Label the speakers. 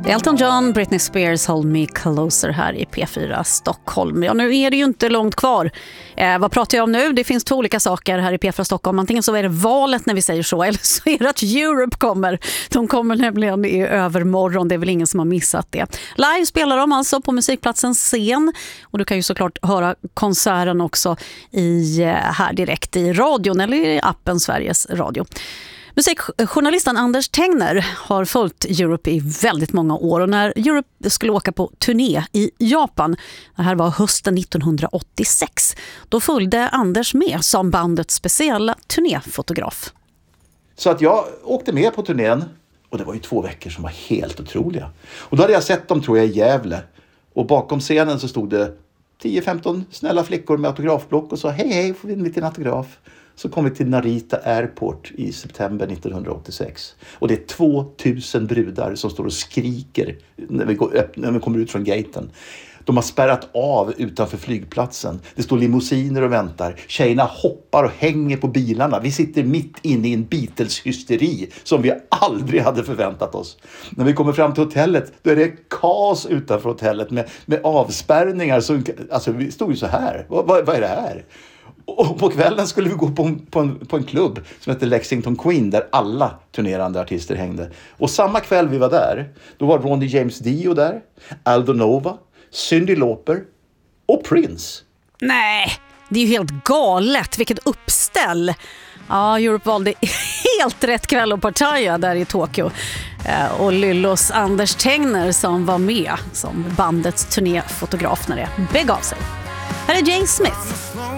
Speaker 1: Elton John, Britney Spears, Hold Me Closer här i P4 Stockholm. Ja, nu är det ju inte långt kvar. Vad pratar jag om nu? Det finns två olika saker här i P4 Stockholm. Antingen så är det valet när vi säger så, eller så är det att Europe kommer. De kommer nämligen i övermorgon, det är väl ingen som har missat det. Live spelar de alltså på musikplatsen Scen. Och du kan ju såklart höra konserten också här direkt i radion eller i appen Sveriges Radio. Musikjournalisten Anders Tengner har följt Europe i väldigt många år, och när Europe skulle åka på turné i Japan, det här var hösten 1986, då följde Anders med som bandets speciella turnéfotograf.
Speaker 2: Så att jag åkte med på turnén, och det var ju 2 veckor som var helt otroliga. Och då hade jag sett dem, tror jag, i Gävle, och bakom scenen så stod det 10-15 snälla flickor med autografblock och sa hej, får vi en liten autograf? Så kom vi till Narita Airport i september 1986. Och det är 2000 brudar som står och skriker när vi kommer ut från gaten. De har spärrat av utanför flygplatsen. Det står limousiner och väntar. Tjejerna hoppar och hänger på bilarna. Vi sitter mitt inne i en Beatles-hysteri som vi aldrig hade förväntat oss. När vi kommer fram till hotellet, då är det kaos utanför hotellet med avspärrningar. Alltså vi stod ju så här. Vad är det här? Och på kvällen skulle vi gå på en klubb som heter Lexington Queen, där alla turnerande artister hängde. Och samma kväll vi var där, då var Ronnie James Dio där, Aldo Nova, Cyndi Lauper och Prince.
Speaker 1: Nej, det är ju helt galet. Vilket uppställ. Ja, Europe valde helt rätt kväll att partaja där i Tokyo. Och Lyllos Anders Tengner som var med som bandets turnéfotograf när det begav sig. Här är Jane Smith.